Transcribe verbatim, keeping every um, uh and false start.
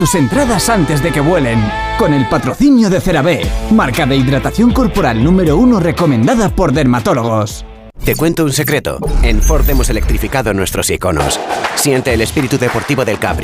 tus entradas antes de que vuelen. Con el patrocinio de CeraVe, marca de hidratación corporal número uno recomendada por dermatólogos. Te cuento un secreto. En Ford hemos electrificado nuestros iconos. Siente el espíritu deportivo del Capri.